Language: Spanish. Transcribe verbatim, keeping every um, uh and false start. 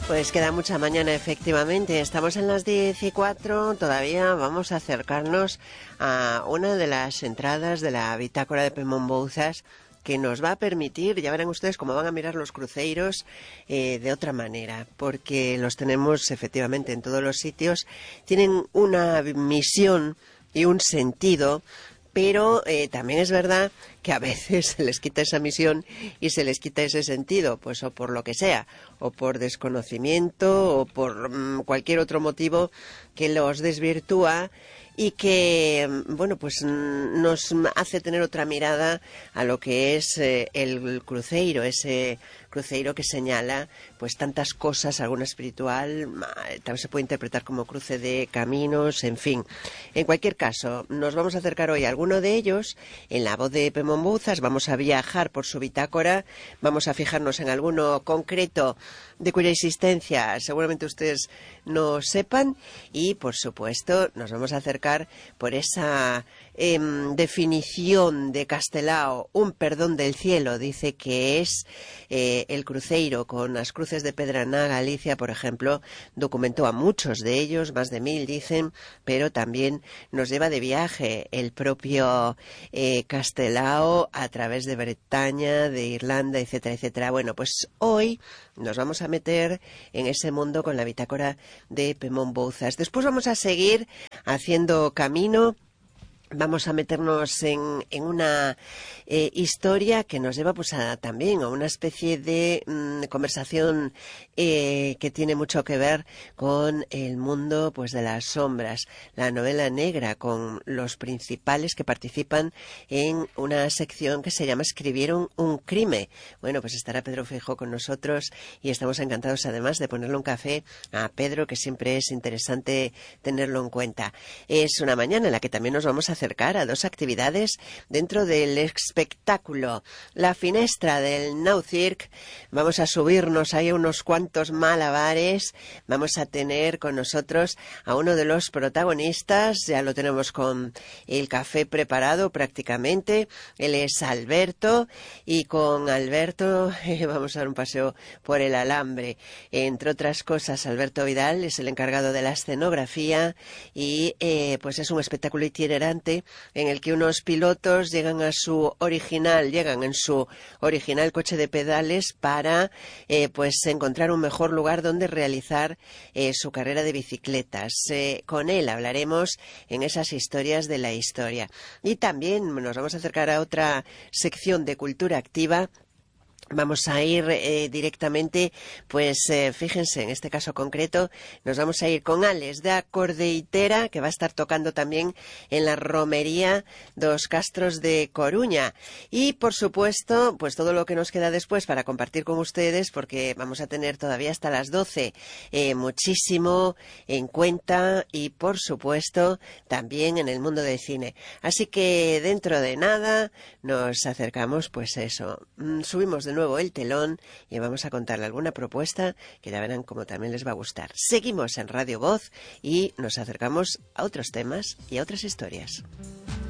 Pues queda mucha mañana, efectivamente. Estamos en las diez y cuatro, todavía vamos a acercarnos a una de las entradas de la bitácora de Pemón Bouzas que nos va a permitir, ya verán ustedes cómo van a mirar los cruceiros eh, de otra manera, porque los tenemos efectivamente en todos los sitios, tienen una misión y un sentido, pero eh, también es verdad que a veces se les quita esa misión y se les quita ese sentido, pues o por lo que sea, o por desconocimiento, o por mmm, cualquier otro motivo que los desvirtúa y que, bueno, pues nos hace tener otra mirada a lo que es eh, el cruceiro, ese cruceiro que señala pues tantas cosas, alguna espiritual, también se puede interpretar como cruce de caminos, en fin. En cualquier caso, nos vamos a acercar hoy a alguno de ellos en la voz de Pemón Bouzas, vamos a viajar por su bitácora, vamos a fijarnos en alguno concreto de cuya existencia seguramente ustedes no sepan y, por supuesto, nos vamos a acercar por esa eh, definición de Castelao, un perdón del cielo, dice que es eh, el cruceiro con las cruces de Pedraná. Galicia, por ejemplo, documentó a muchos de ellos, más de mil dicen, pero también nos lleva de viaje el propio eh, Castelao a través de Bretaña, de Irlanda, etcétera, etcétera. Bueno, pues hoy nos vamos a meter en ese mundo con la bitácora de Pemón Bouzas. Después vamos a seguir haciendo camino. Vamos a meternos en, en una eh, historia que nos lleva pues a, también a una especie de mm, conversación eh, que tiene mucho que ver con el mundo pues de las sombras, la novela negra, con los principales que participan en una sección que se llama Escribieron un crimen. Bueno, pues estará Pedro Feijóo con nosotros y estamos encantados además de ponerle un café a Pedro, que siempre es interesante tenerlo en cuenta. Es una mañana en la que también nos vamos a acercar a dos actividades dentro del espectáculo. La finestra del Now Cirque, vamos a subirnos ahí unos cuantos malabares, vamos a tener con nosotros a uno de los protagonistas, ya lo tenemos con el café preparado prácticamente, él es Alberto y con Alberto eh, vamos a dar un paseo por el alambre. Entre otras cosas, Alberto Vidal es el encargado de la escenografía y eh, pues es un espectáculo itinerante en el que unos pilotos llegan a su original, llegan en su original coche de pedales para eh, pues encontrar un mejor lugar donde realizar eh, su carrera de bicicletas. Eh, con él hablaremos en esas historias de la historia. Y también nos vamos a acercar a otra sección de cultura activa. Vamos a ir eh, directamente, pues eh, fíjense, en este caso concreto, nos vamos a ir con Alex de Acordeitera, que va a estar tocando también en la romería dos Castros de Coruña. Y, por supuesto, pues todo lo que nos queda después para compartir con ustedes, porque vamos a tener todavía hasta las doce eh, muchísimo en cuenta y, por supuesto, también en el mundo del cine. Así que, dentro de nada, nos acercamos, pues eso, mm, subimos de nuevo el telón y vamos a contarle alguna propuesta que ya verán como también les va a gustar. Seguimos en Radio Voz y nos acercamos a otros temas y a otras historias.